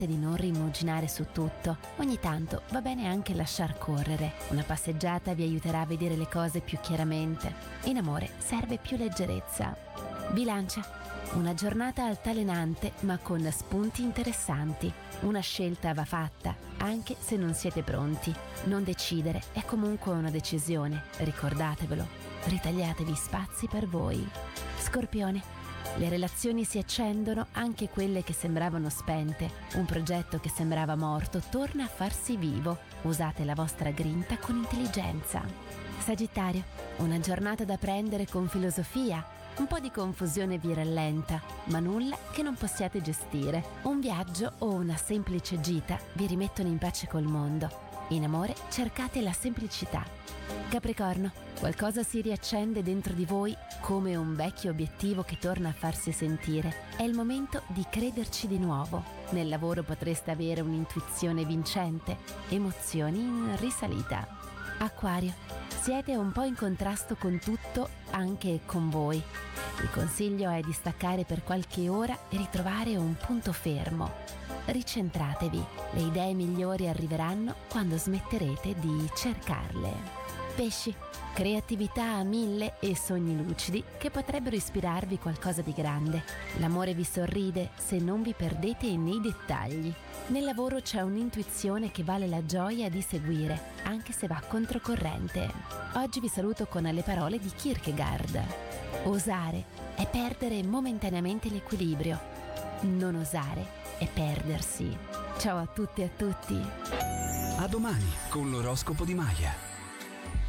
di non rimuginare su tutto. Ogni tanto va bene anche lasciar correre. Una passeggiata vi aiuterà a vedere le cose più chiaramente. In amore serve più leggerezza. Bilancia. Una giornata altalenante ma con spunti interessanti. Una scelta va fatta, anche se non siete pronti. Non decidere è comunque una decisione, ricordatevelo. Ritagliatevi spazi per voi. Scorpione. Le relazioni si accendono, anche quelle che sembravano spente. Un progetto che sembrava morto torna a farsi vivo. Usate la vostra grinta con intelligenza. Sagittario. Una giornata da prendere con filosofia. Un po' di confusione vi rallenta, ma nulla che non possiate gestire. Un viaggio o una semplice gita vi rimettono in pace col mondo. In amore cercate la semplicità. Capricorno, qualcosa si riaccende dentro di voi come un vecchio obiettivo che torna a farsi sentire. È il momento di crederci di nuovo. Nel lavoro potreste avere un'intuizione vincente, emozioni in risalita. Acquario, siete un po' in contrasto con tutto, anche con voi. Il consiglio è di staccare per qualche ora e ritrovare un punto fermo. Ricentratevi, le idee migliori arriveranno quando smetterete di cercarle. Pesci, creatività a 1000 e sogni lucidi che potrebbero ispirarvi qualcosa di grande. L'amore vi sorride se non vi perdete nei dettagli. Nel lavoro c'è un'intuizione che vale la gioia di seguire, anche se va controcorrente. Oggi vi saluto con le parole di Kierkegaard. Osare è perdere momentaneamente l'equilibrio. Non osare è perdersi. Ciao a tutte e a tutti. A domani con l'oroscopo di Maya.